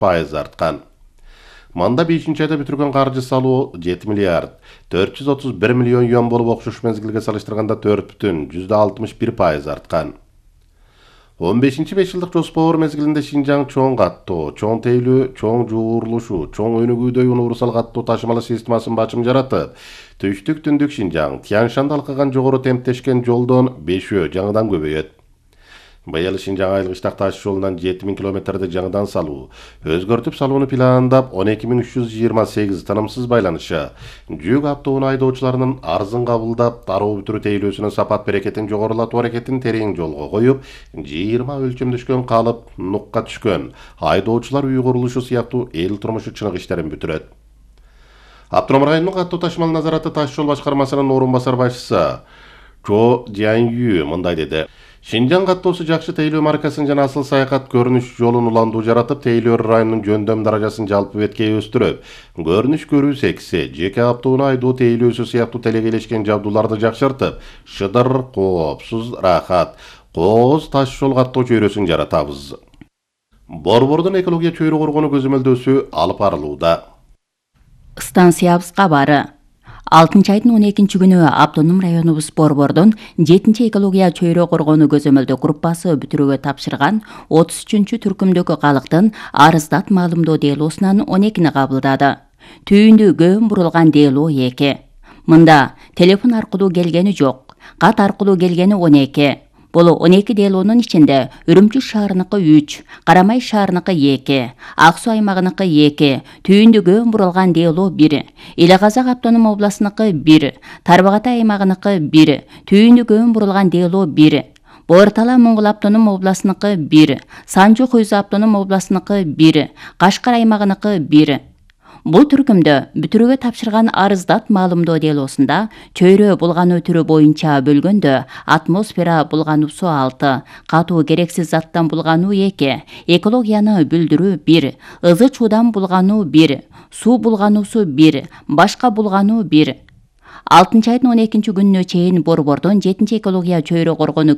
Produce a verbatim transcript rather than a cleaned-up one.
пайыз арткан. Манда бешинчи айда бүтүргөн каржы салуу жети миллиард төрт жүз отуз бир миллион юан болуп, окшош мезгилге салыштырганда төрт бүтүн жүздө алтымыш бир пайыз арткан. он бешинчи беш жылдык жоспор мезгилинде Шинжаң чоң каттуу, чоң тейлөө, чоң жуурулушу, чоң өнүгүүдөй универсал каттуу ташымалаа системасын бачым жаратып, түштүк түндүк Шинжаң Тянь-Шанды алкаган жогору темптешкен жолдон бешөө жаңыдан көбөйөт. Быйыл Шинжаң айлык Иштак таш жолунан жети миң километрди жаңыдан салуу, өзгөртүп салууну пландап он эки миң үч жүз жыйырма сегиз тынымсыз байланышы, жүк автоунаа айдоочуларынын арзын кабылдап, тароо бүтүрүү тейлөөсүнүн сапат берекетин жогорулатуу аракетин терең жолго коюп, жыйырма өлчөмдөшкөн калып нукка түшкөн айдоочулар үй курулушу сыяктуу эл турмушу чынык иштерин бүтүрөт. Автоном районунун каттуу ташмал назараты таш жол башкармасынын орун басар башчысы Чо Жянью мындай деди. Шинжаң каттоосу жакшы тейлөө маркасын жана асыл саякат көрүнүш жолун уландуу жаратып, тейлөө районунун жөндөм даражасын жалпы бетке өстүрөп, көрүнүш көрүү секси, жеке автоунаа айдоо тейлөөсү сыяктуу телегелешкен жабдууларды жакшыртып, шыдыр, коопсуз, рахат, кооз таш жол каттоо чөйрөсүн жаратабыз. Борбордун экология чөйрө коргонуу көзөмөлдөөсү алып барылууда. Станциябыз кабары. алтынчы айдын он экинчи күнү автоном районубуз Борбордун жетинчи экология чөйрө коргонуу көзөмөлдөө группасы бүтүрүүгө тапшырган отуз үчүнчү түркүмдөгү калктын арыздат маалымдоо делоосунан он экини кабылдады. Түйүндү көөн бурулган делоо эки. Мында телефон аркылуу келгени жок, кат аркылуу келгени он эки. Бул он эки делоонун ичинде Үрүмчү шаарыныкы үч, Карамай шаарыныкы эки, Ак Суу аймагыныкы эки, түйүндү көөн бурулган делоо бир, Эле Казак автоном областыныкы бир, Тарбагатай аймагыныкы бир, түйүндү көөн бурулган делоо бир, Боортала Моңгол автоном областыныкы бир, Санжу Хуйзу автоном областыныкы бир, Кашкар аймагыныкы бир. Бул түркүмдө бүтүрүүгө тапшырган арыздат маалымдоо делоосунда чөйрө булгануу түрү боюнча бөлгөндө атмосфера булгануу суу алты, катуу керексиз заттан булгануу эки, экологияны бүлдүрүү бир, ызы чуудан булгануу бир, суу булгануусу бир, башка булгануу бир. алтынчы айдын он экинчи күнүнө чейин Борбордун жетинчи экология чөйрө коргонуу